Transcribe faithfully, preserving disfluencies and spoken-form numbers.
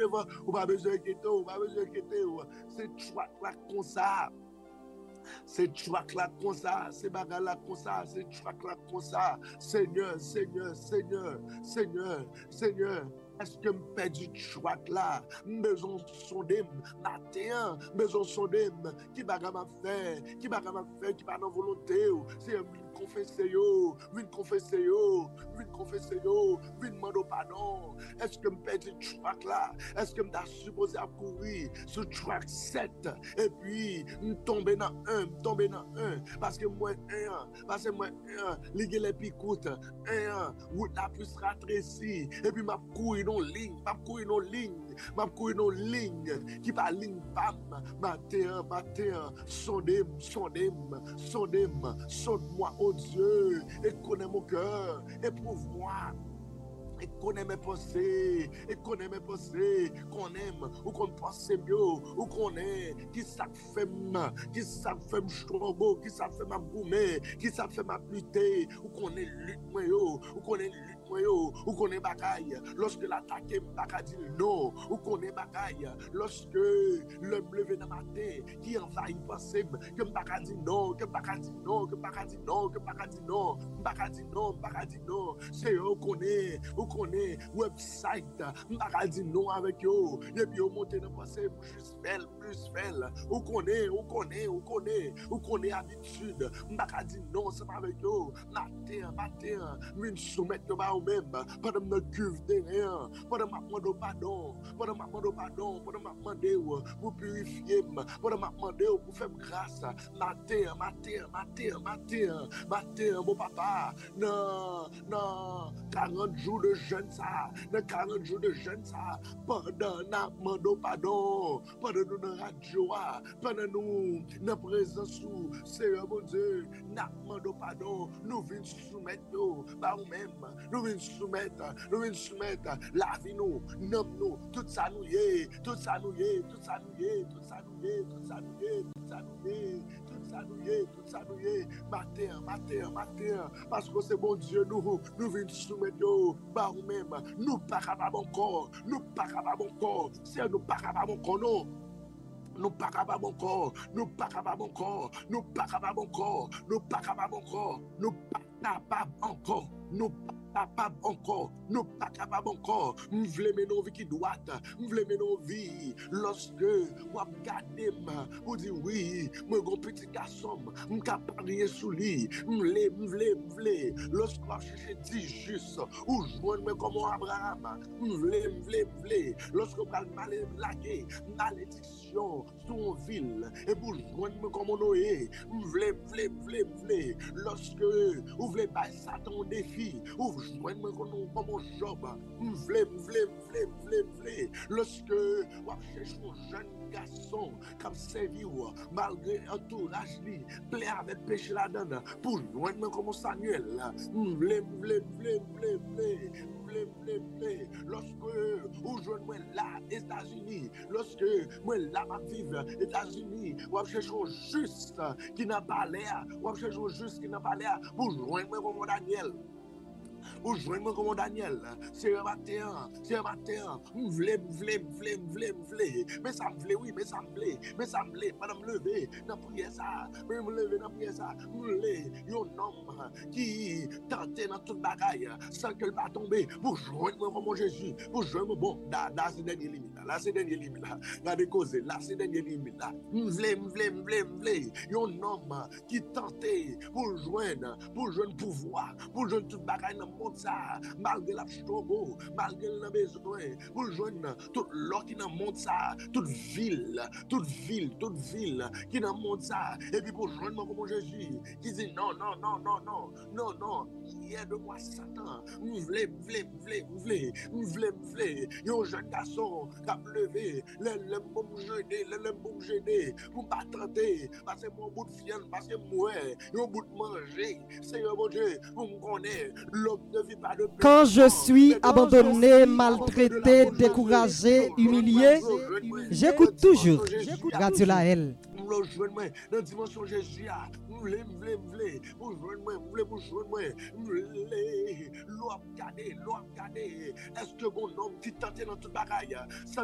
devant, ou pas besoin d'inquiéter, ou pas besoin d'inquiéter. C'est choix là comme ça. C'est choix là comme ça. C'est bagarre là comme ça. C'est choix là comme ça. Seigneur, Seigneur, Seigneur, Seigneur, Seigneur. Est-ce que je perds du choix là? Besoin sonder matin, besoin sonder qui bagarre m'a fait, qui bagarre m'a fait, qui pas dans volonté. C'est confesser yo, vinn confesser yo, vinn confesser yo, vinn demander pardon. Est-ce que me perdre le track là? Est-ce que me t'a supposé à courir sur track sept et puis me tomber dans un, me tomber dans un parce que moi un, parce que moi un, ligue les picoutes, un, route la plus ratrécie et puis m'a courir dans ligne, m'a courir dans ligne, m'a courir dans ligne qui pas ligne pam, matin, matin, sondem, sondem, sondem, sonde-moi oh Dieu, et connais mon cœur, éprouve-moi. Et connaît mes pensées, et connaît mes pensées, qu'on aime, ou qu'on pense mieux, ou qu'on est, qui ça fait, qui ça fait m'chombo, qui ça fait m'aboumer, qui ça fait m'apluter, ou qu'on est lutte moyo, ou qu'on est lutte moyo, ou qu'on est bagaille, lorsque l'attaque m'baka dit non, ou qu'on est bagaille, lorsque l'homme levé dans ma tête, qui envahit pensée, que m'baka dit non, que m'baka dit non, que m'baka dit non, que m'baka dit non, m'baka dit non, m'baka dit non, c'est eux qu'on est, ou qu'on est website, m'baka dit non avec eux, et puis on monte dans pensée, plus belle, plus belle, ou qu'on est, ou qu'on est, ou qu'on est, ou qu'on est habitude, m'baka dit non, c'est pas avec eux, matin, matin, m'une soumettre de ou même, pendant me cuve de rien, pendant m'a demandé pardon, pendant m'a demandé pardon, pendant m'a demandé pour purifier, pendant m'a demandé pour faire grâce, matin, matin, matin, matin, matin, mon papa, non, non, quarante jours de jeûne ça, dans quarante jours de jeûne ça, pendant n'a demandé pardon, pendant nous dans radio, pendant nous dans présence où Seigneur mon Dieu, n'a demandé pardon, nous venons soumettre nous, par nous-mêmes, nous venons soumettre, nous venons soumettre la vie nous, nom nous, tout ça nous y est, tout ça nous y est, tout ça nous y est, tout ça nous y est, tout ça nous y est, tout ça nous y est, tout ça nous y est, tout ça nous y est, matin, matin, matin, parce que c'est bon Dieu nous, nous venons soumettre par nous-mêmes, nous pas capables encore, nous pas capables encore, c'est nous pas capables encore non. Nous pas capables encore, nous pas capables encore, nous pas capables encore, nous pas capables encore, nous pas capables encore, nous pas capable encore, nous pas capable encore, nous voulons mener nos vies qui droite, nous voulons mener nos vies lorsque vous regardez, vous dites oui, moi un petit garçon, je ne peux pas rien sous lui, je voulais, je voulais, je voulais, lorsque vous cherchez dix juste, ou joindre comme Abraham, je voulais, je voulais, je voulais, lorsque vous allez laguer, malédiction sur une ville, et vous joindre comme Noé, je voulais, je voulais, je voulais, je voulais, lorsque vous voulez pas Satan au défi, ou joindre comme un job, vous voulez, vous voulez, vous voulez, vous voulez, vous voulez, lorsque vous cherchez un jeune garçon comme servi malgré entourage li plaît avec péché là-dedans pour joindre comme Samuel, vous voulez, vous voulez, vous voulez, vous voulez, vous voulez, vous voulez, vous voulez, lorsque vous joignez là États-Unis, lorsque moi là ma vivre États-Unis, vous cherchez un juste qui n'a pas l'air, vous cherchez un juste qui n'a pas l'air pour joindre comme Daniel. Ou joindre comme Daniel, c'est un matin, c'est un matin, vous voulez, vous voulez, vous voulez, vous voulez, vous voulez, mais ça me voulait, oui, mais ça me voulait, mais ça me voulait, pendant me lever, dans prière ça, mais me lever dans prière ça, me voulez, un homme qui tentait dans toute bagaille, sans qu'elle va tomber, pour joindre comme Jésus, pour joindre, bon, là, là, c'est dernier limite, là, c'est dernier limite, là, là, de causer, là, c'est dernier limite, là, me voulez, me voulez, me voulez, me voulez, un homme qui tentait pour joindre, pour joindre pouvoir, pour joindre toute bagaille dans le monde, ça, malgré la ch'tobo, malgré le besoin, pour joindre toute l'eau qui dans le monde ça, toute ville, toute ville, toute ville qui dans le monde ça, et puis pour joindre comme Jésus, qui dit non, non, non, non, non, non, non, il y a de moi Satan, vous voulez, vous voulez, vous voulez, vous voulez, vous voulez, vous voulez, il y a un jeune garçon qui a levé, le bon gêné, le bon gêné, pour pas tenter, parce que mon bout de viande, parce que moi, il y a un bout de manger, Seigneur mon Dieu, vous me connaissez, l'homme de vie pas de quand je suis abandonné, maltraité, découragé, humilié, j'écoute toujours Radio Laël. Nous rejoindre dans la dimension Jésus, nous voulons, nous voulons, nous voulons, pour joindre moi, nous voulons, pour joindre moi, nous voulons, l'eau à garder, l'eau à garder. Est-ce que mon homme qui tentait dans toute bagaille, sans